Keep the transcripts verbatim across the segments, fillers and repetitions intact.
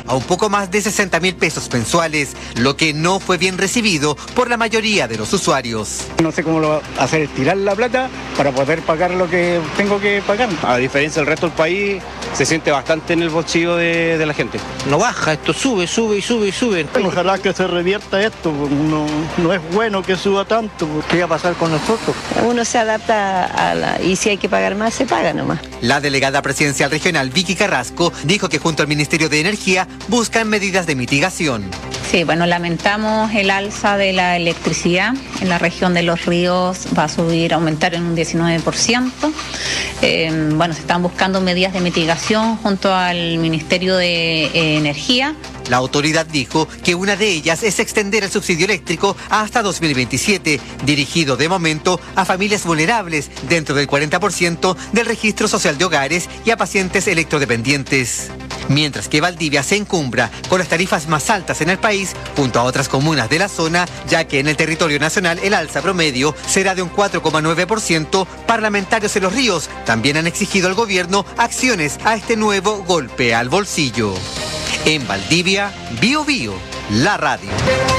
a un poco más de sesenta mil pesos mensuales, lo que no fue bien recibido por la mayoría de los usuarios. No sé cómo lo va a hacer, tirar la plata para poder pagar lo que tengo que pagar. A diferencia del resto del país, se siente bastante en el bolsillo de, de la gente. No baja, esto sube, sube y sube y sube. Ojalá que se revierta esto, no, no es bueno que suba tanto. ¿Qué va a pasar con nosotros? Uno se adapta a la... y si hay que pagar más, se paga nomás. La delegada presidencial regional Vicky Carrasco dijo que junto al Ministerio de Energía buscan medidas de mitigación. Sí, bueno, lamentamos el alza de la electricidad. En la región de Los Ríos va a subir, aumentar en un diecinueve por ciento. Eh, bueno, se están buscando medidas de mitigación junto al Ministerio de eh, Energía. La autoridad dijo que una de ellas es extender el subsidio eléctrico hasta dos mil veintisiete, dirigido de momento a familias vulnerables dentro del cuarenta por ciento del registro social de hogares y a pacientes electrodependientes. Mientras que Valdivia se encumbra con las tarifas más altas en el país, junto a otras comunas de la zona, ya que en el territorio nacional el alza promedio será de un cuatro coma nueve por ciento, parlamentarios en Los Ríos también han exigido al gobierno acciones a este nuevo golpe al bolsillo. En Valdivia, Bio Bio, la radio.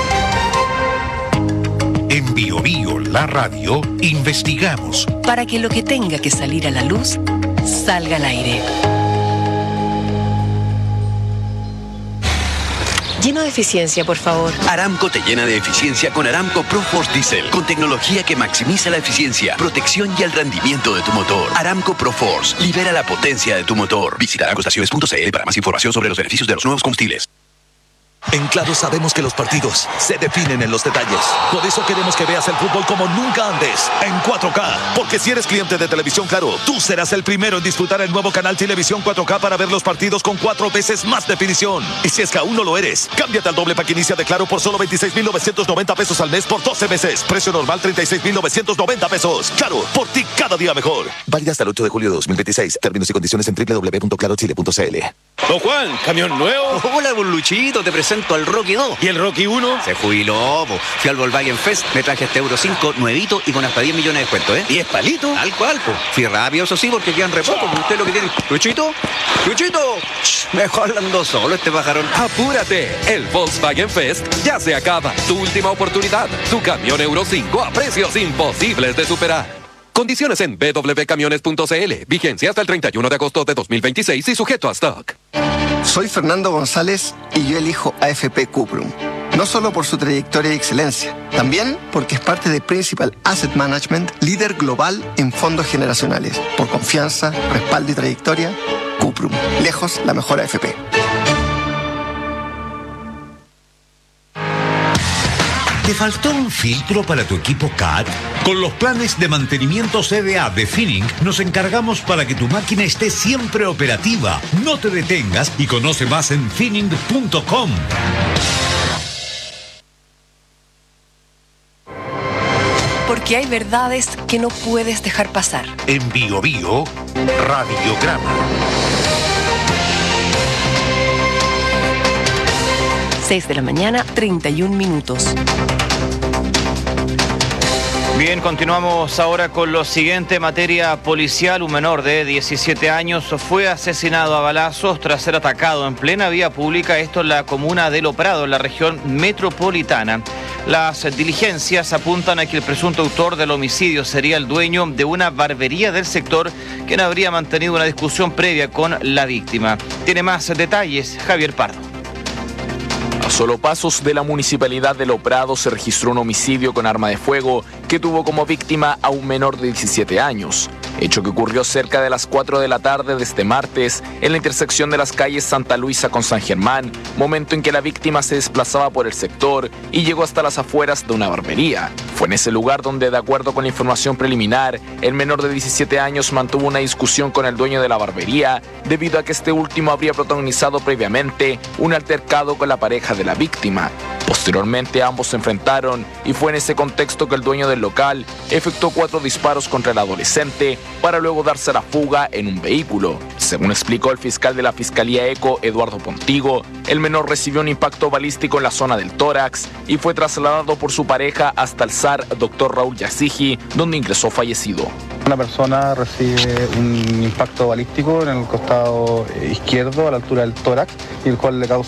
En Bio Bio, la radio, investigamos para que lo que tenga que salir a la luz salga al aire. Lleno de eficiencia, por favor. Aramco te llena de eficiencia con Aramco ProForce Diesel, con tecnología que maximiza la eficiencia, protección y el rendimiento de tu motor. Aramco ProForce, libera la potencia de tu motor. Visita aramco estaciones punto c l para más información sobre los beneficios de los nuevos combustibles. En Claro sabemos que los partidos se definen en los detalles. Por eso queremos que veas el fútbol como nunca antes, en cuatro K. Porque si eres cliente de Televisión Claro, tú serás el primero en disfrutar el nuevo canal Televisión cuatro K para ver los partidos con cuatro veces más definición. Y si es que aún no lo eres, cámbiate al doble pack inicia de Claro por solo veintiséis mil novecientos noventa pesos al mes por doce meses. Precio normal treinta y seis mil novecientos noventa pesos. Claro, por ti cada día mejor. Válida hasta el ocho de julio de dos mil veintiséis. Términos y condiciones en doble u doble u doble u punto claro chile punto c l. Don Juan, ¿camión nuevo? Hola, don Luchito, te presento al Rocky dos. ¿Y el Rocky uno? Se jubiló, po. Fui al Volkswagen Fest, me traje este Euro cinco nuevito y con hasta diez millones de descuento, ¿eh? ¿diez palitos? Tal cual, po. Fui rápido, eso sí, porque quedan re poco. Usted lo que tiene. ¿Luchito? ¿Luchito? Shh, mejor andando solo este pajarón. Apúrate, el Volkswagen Fest ya se acaba. Tu última oportunidad. Tu camión Euro cinco a precios imposibles de superar. Condiciones en b w camiones punto c l. Vigencia hasta el treinta y uno de agosto de dos mil veintiséis y sujeto a stock. Soy Fernando González y yo elijo A F P Cuprum. No solo por su trayectoria y excelencia, también porque es parte de Principal Asset Management, líder global en fondos generacionales. Por confianza, respaldo y trayectoria, Cuprum. Lejos la mejor A F P. ¿Te faltó un filtro para tu equipo C A T? Con los planes de mantenimiento C D A de Finning nos encargamos para que tu máquina esté siempre operativa. No te detengas y conoce más en finning punto com. Porque hay verdades que no puedes dejar pasar. En Bio Bio, Radiograma. seis de la mañana, treinta y un minutos. Bien, continuamos ahora con lo siguiente. Materia policial, un menor de diecisiete años fue asesinado a balazos tras ser atacado en plena vía pública, esto en la comuna de El Prado, en la región metropolitana. Las diligencias apuntan a que el presunto autor del homicidio sería el dueño de una barbería del sector, quien habría mantenido una discusión previa con la víctima. Tiene más detalles Javier Pardo. A solo pasos de la municipalidad de El Prado se registró un homicidio con arma de fuego que tuvo como víctima a un menor de diecisiete años. Hecho que ocurrió cerca de las cuatro de la tarde de este martes en la intersección de las calles Santa Luisa con San Germán, momento en que la víctima se desplazaba por el sector y llegó hasta las afueras de una barbería. Fue en ese lugar donde, de acuerdo con la información preliminar, el menor de diecisiete años mantuvo una discusión con el dueño de la barbería debido a que este último habría protagonizado previamente un altercado con la pareja de la víctima. Posteriormente ambos se enfrentaron y fue en ese contexto que el dueño del local efectuó cuatro disparos contra el adolescente para luego darse a la fuga en un vehículo. Según explicó el fiscal de la Fiscalía ECO, Eduardo Pontigo, el menor recibió un impacto balístico en la zona del tórax y fue trasladado por su pareja hasta el S A R doctor Raúl Yasigi, donde ingresó fallecido. Una persona recibe un impacto balístico en el costado izquierdo a la altura del tórax y el cual le causa